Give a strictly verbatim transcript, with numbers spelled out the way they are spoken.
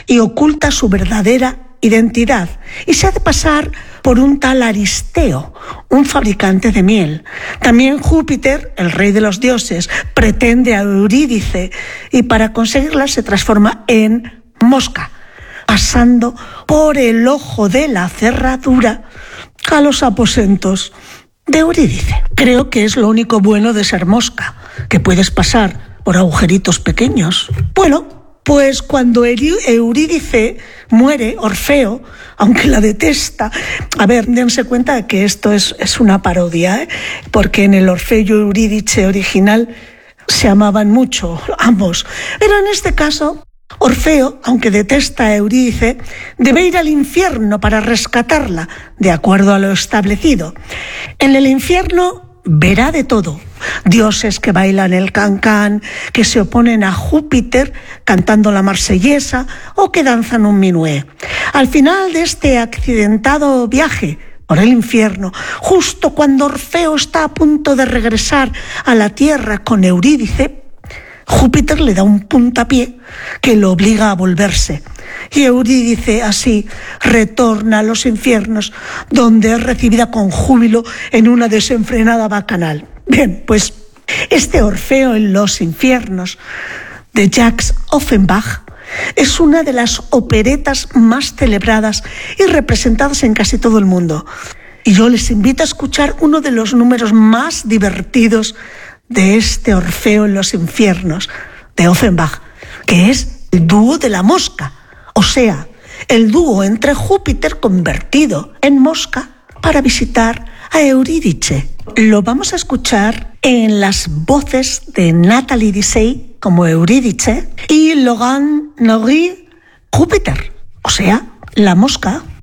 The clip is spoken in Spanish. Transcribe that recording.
y oculta su verdadera identidad y se hace pasar por un tal Aristeo, un fabricante de miel. También Júpiter, el rey de los dioses, pretende a Eurídice y para conseguirla se transforma en mosca, pasando por el ojo de la cerradura a los aposentos de Eurídice. Creo que es lo único bueno de ser mosca, que puedes pasar por agujeritos pequeños. Bueno, pues cuando Eurídice muere, Orfeo, aunque la detesta, a ver, dense cuenta de que esto es, es una parodia, ¿eh? Porque en el Orfeo y Eurídice original se amaban mucho, ambos. Pero en este caso, Orfeo, aunque detesta a Eurídice, debe ir al infierno para rescatarla, de acuerdo a lo establecido. En el infierno verá de todo: dioses que bailan el cancán, que se oponen a Júpiter cantando la marsellesa o que danzan un minué. Al final de este accidentado viaje por el infierno, justo cuando Orfeo está a punto de regresar a la tierra con Eurídice, Júpiter le da un puntapié que lo obliga a volverse. Y Eurídice así retorna a los infiernos, donde es recibida con júbilo en una desenfrenada bacanal. Bien, pues este Orfeo en los infiernos de Jacques Offenbach es una de las operetas más celebradas y representadas en casi todo el mundo. Y yo les invito a escuchar uno de los números más divertidos de este Orfeo en los infiernos de Offenbach, que es el dúo de la mosca, o sea, el dúo entre Júpiter convertido en mosca para visitar a Eurídice. Lo vamos a escuchar en las voces de Nathalie Dessay como Eurídice y Laurent Naury, Júpiter, o sea, la mosca.